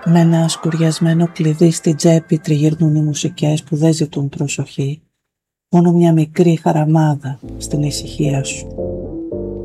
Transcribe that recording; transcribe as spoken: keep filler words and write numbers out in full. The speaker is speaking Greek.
Με ένα σκουριασμένο κλειδί στη τσέπη τριγυρνούν οι μουσικές που δεν ζητούν προσοχή. Μόνο μια μικρή χαραμάδα στην ησυχία σου.